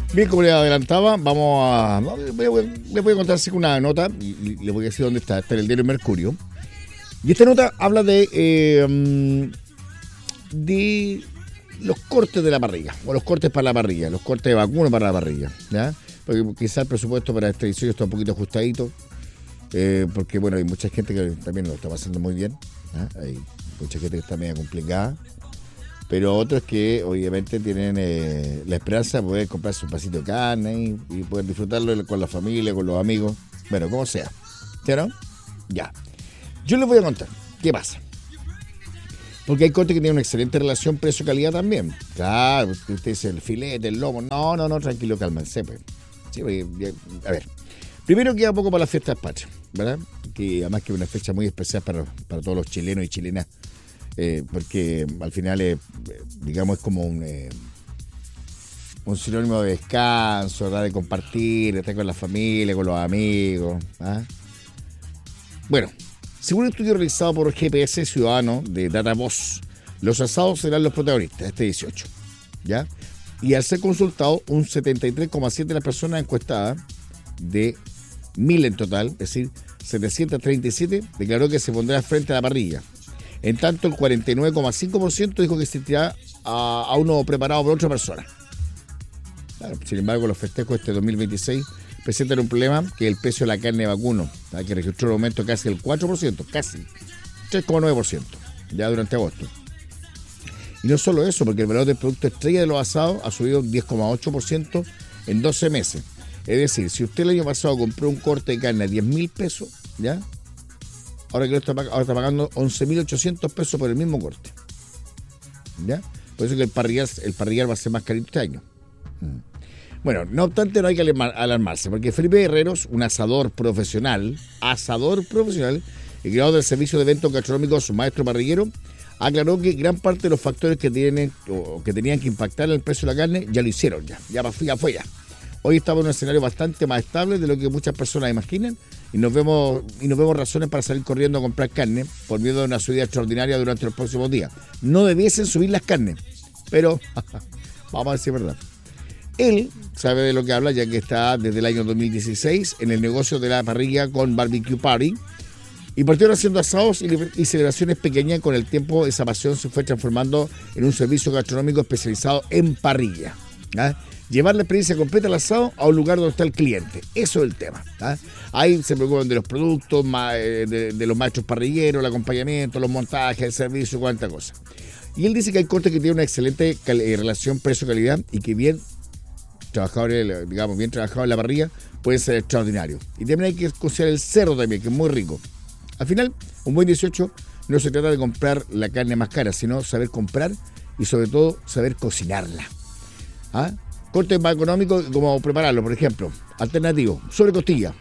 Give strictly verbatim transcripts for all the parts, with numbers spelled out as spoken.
Bien, como les adelantaba, vamos a. No, les voy, les voy a contar así una nota y, y les voy a decir dónde está. Está en el diario Mercurio. Y esta nota habla de. Eh, de los cortes de la parrilla, o los cortes para la parrilla, los cortes de vacuno para la parrilla, ¿ya? Porque quizás el presupuesto para este edición está un poquito ajustadito, eh, porque bueno, hay mucha gente que también lo está pasando muy bien, ¿ya? Hay mucha gente que está media complicada, pero otros que obviamente tienen eh, la esperanza de poder comprarse un pasito de carne y, y poder disfrutarlo con la familia, con los amigos, bueno, como sea, ¿sí, no? Ya. Yo les voy a contar qué pasa. Porque hay cortes que tienen una excelente relación precio-calidad también. Claro, usted dice el filete, el lomo. No, no, no, tranquilo, cálmense. Pues. Sí, pues, a ver, primero queda poco para la fiesta de Patria, ¿verdad? Que además que es una fecha muy especial para, para todos los chilenos y chilenas. Eh, porque al final, eh, digamos, es como un, eh, un sinónimo de descanso, ¿verdad? De compartir, de estar con la familia, con los amigos. ¿Ah? Bueno. Según un estudio realizado por G P S Ciudadano de DataVoz, los asados serán los protagonistas de este dieciocho, ¿ya? Y al ser consultado, un setenta y tres coma siete por ciento de las personas encuestadas, de mil en total, es decir, setecientos treinta y siete, declaró que se pondrá frente a la parrilla. En tanto, el cuarenta y nueve coma cinco por ciento dijo que existirá a, a uno preparado por otra persona. Claro, sin embargo, los festejos de este dos mil veintiséis presentan un problema, que es el precio de la carne de vacuno, ¿tá? Que registró un aumento casi del cuatro por ciento, casi tres coma nueve por ciento, ya durante agosto. Y no solo eso, porque el valor del producto estrella de los asados ha subido un diez coma ocho por ciento en doce meses. Es decir, si usted el año pasado compró un corte de carne a diez mil pesos, ¿ya? Ahora que lo está, ahora está pagando once mil ochocientos pesos por el mismo corte, ¿ya? Por eso que el parrillar, el parrillar va a ser más carito este año. Mm. Bueno, no obstante, no hay que alarmarse, porque Felipe Herreros, un asador profesional, asador profesional, y creador del servicio de eventos gastronómicos Maestro Parrillero, aclaró que gran parte de los factores que tienen o que tenían que impactar el precio de la carne ya lo hicieron, ya, ya, ya fue ya. Hoy estamos en un escenario bastante más estable de lo que muchas personas imaginan y nos vemos y nos vemos razones para salir corriendo a comprar carne por miedo de una subida extraordinaria durante los próximos días. No debiesen subir las carnes, pero vamos a decir verdad. Él sabe de lo que habla, ya que está desde el año dos mil dieciséis en el negocio de la parrilla con Barbecue Party y partió haciendo asados y, y celebraciones pequeñas. Con el tiempo esa pasión se fue transformando en un servicio gastronómico especializado en parrilla, ¿ah? Llevar la experiencia completa al asado a un lugar donde está el cliente. Eso es el tema, ¿ah? Ahí se preocupan de los productos, de, de los maestros parrilleros, el acompañamiento, los montajes, el servicio, cuánta cosa. Y él dice que hay cortes que tienen una excelente relación precio-calidad y que bien trabajadores, digamos, bien trabajados en la parrilla, puede ser extraordinario. Y también hay que considerar el cerdo también, que es muy rico. Al final, un buen dieciocho no se trata de comprar la carne más cara, sino saber comprar y sobre todo saber cocinarla. ¿Ah? Cortes más económicos, como prepararlo, por ejemplo. Alternativo, sobre costilla.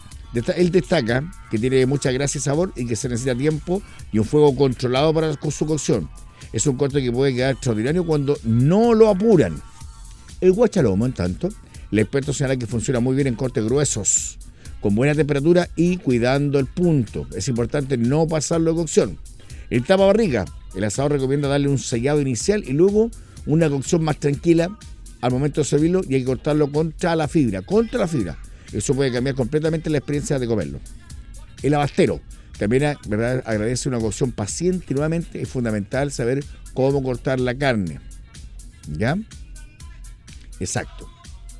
Él destaca que tiene mucha grasa y sabor y que se necesita tiempo y un fuego controlado para su cocción. Es un corte que puede quedar extraordinario cuando no lo apuran. El guachalomo, en tanto, el experto señala que funciona muy bien en cortes gruesos, con buena temperatura y cuidando el punto. Es importante no pasarlo de cocción. El tapa barriga, el asador recomienda darle un sellado inicial y luego una cocción más tranquila al momento de servirlo, y hay que cortarlo contra la fibra, contra la fibra. Eso puede cambiar completamente la experiencia de comerlo. El abastero también, ¿verdad?, agradece una cocción paciente y nuevamente es fundamental saber cómo cortar la carne. ¿Ya? Exacto.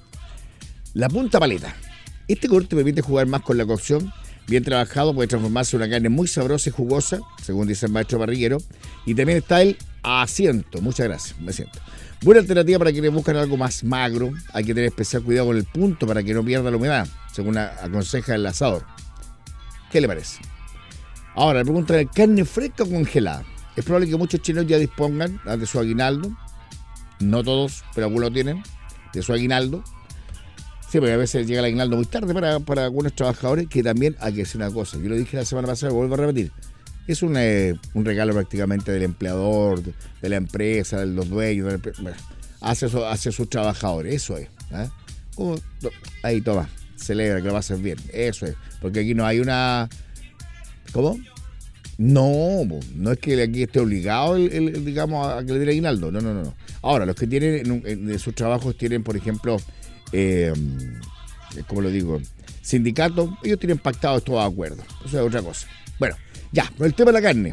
La punta paleta. Este corte permite jugar más con la cocción. Bien trabajado puede transformarse en una carne muy sabrosa y jugosa, según dice el maestro parrillero. Y también está el asiento. Muchas gracias, me siento. Buena alternativa para quienes buscan algo más magro. Hay que tener especial cuidado con el punto para que no pierda la humedad, según aconseja el asador. ¿Qué le parece? Ahora, le preguntan, ¿carne fresca o congelada? Es probable que muchos chilenos ya dispongan de su aguinaldo. No todos, pero algunos tienen. De su aguinaldo. Sí, porque a veces llega el aguinaldo muy tarde para, para algunos trabajadores, que también hay que decir una cosa. Yo lo dije la semana pasada, vuelvo a repetir. Es un, eh, un regalo prácticamente del empleador, de, de la empresa, de los dueños, de la empresa, bueno, hacia, su, hacia sus trabajadores. Eso es. ¿eh? Como, ahí, toma, celebra que lo va a hacer bien. Eso es. Porque aquí no hay una... ¿Cómo? No, no es que aquí esté obligado, el, el, digamos, a que le den aguinaldo. No, no, no, no. Ahora, los que tienen en, en sus trabajos tienen, por ejemplo, eh, ¿cómo lo digo? Sindicatos, ellos tienen pactados todos de acuerdo. Eso es otra cosa. Bueno, ya, pero el tema de la carne.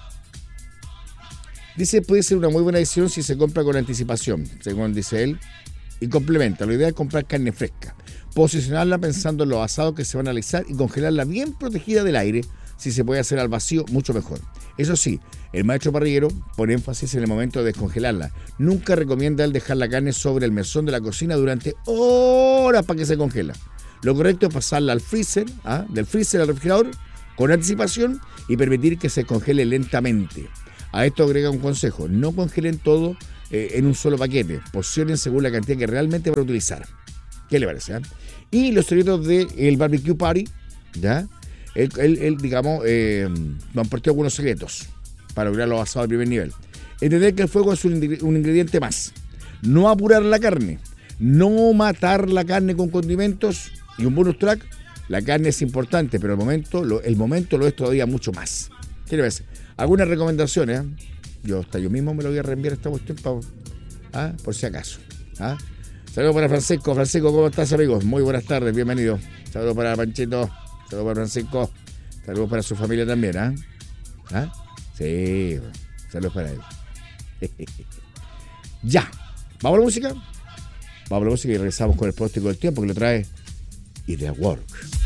Dice, puede ser una muy buena decisión si se compra con anticipación, según dice él, y complementa. La idea es comprar carne fresca, posicionarla pensando en los asados que se van a realizar y congelarla bien protegida del aire. Si se puede hacer al vacío, mucho mejor. Eso sí, el maestro parrillero pone énfasis en el momento de descongelarla. Nunca recomienda el dejar la carne sobre el mesón de la cocina durante horas para que se congela. Lo correcto es pasarla al freezer, ¿ah? del freezer al refrigerador, con anticipación y permitir que se congele lentamente. A esto agrega un consejo: no congelen todo eh, en un solo paquete, porcionen según la cantidad que realmente van a utilizar. ¿Qué le parece? Eh? Y los secretos del barbecue party, ¿ya? Él, él, él digamos, eh, nos compartió algunos secretos para lograr los asados de primer nivel. Entender que el fuego es un, un ingrediente más. No apurar la carne. No matar la carne con condimentos. Y un bonus track: la carne es importante, pero el momento lo, el momento lo es todavía mucho más. ¿Qué le parece? Algunas recomendaciones. ¿eh? Yo hasta yo mismo me lo voy a reenviar esta cuestión para, ¿ah? por si acaso. ¿ah? Saludos para Francisco. Francisco, ¿cómo estás, amigos? Muy buenas tardes, bienvenido. Saludos para Panchito. Saludos para Francisco. Saludos para su familia también, ¿ah? ¿eh? ¿Ah? Sí, saludos para él. Ya. ¿Vamos a la música? Vamos a la música y regresamos con el pronóstico del tiempo que lo trae Idea Work.